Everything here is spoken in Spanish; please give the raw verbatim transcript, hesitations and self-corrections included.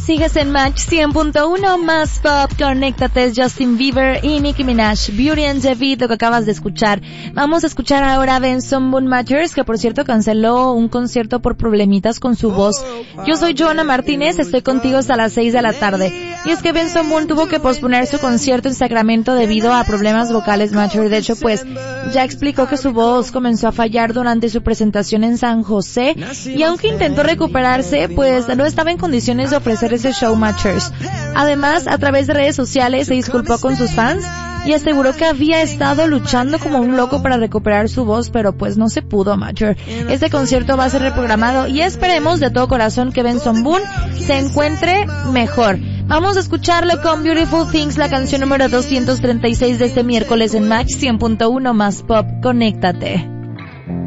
Sigues en Match cien punto uno más pop, conéctate, es Justin Bieber y Nicki Minaj, Beauty and the Beat, lo que acabas de escuchar. Vamos a escuchar ahora a Benson Boone Matters, que por cierto canceló un concierto por problemitas con su voz. Yo soy Joana Martínez, estoy contigo hasta las seis de la tarde. Y es que Benson Boone tuvo que posponer su concierto en Sacramento debido a problemas vocales, Matter. De hecho, pues, ya explicó que su voz comenzó a fallar durante su presentación en San José, y aunque intentó recuperarse, pues no estaba en condiciones de ofrecer ese show, Matchers. Además, a través de redes sociales se disculpó con sus fans y aseguró que había estado luchando como un loco para recuperar su voz, pero pues no se pudo, Matcher. Este concierto va a ser reprogramado y esperemos de todo corazón que Benson Boone se encuentre mejor. Vamos a escucharlo con Beautiful Things, la canción número doscientos treinta y seis de este miércoles en Match cien punto uno más pop. Conéctate.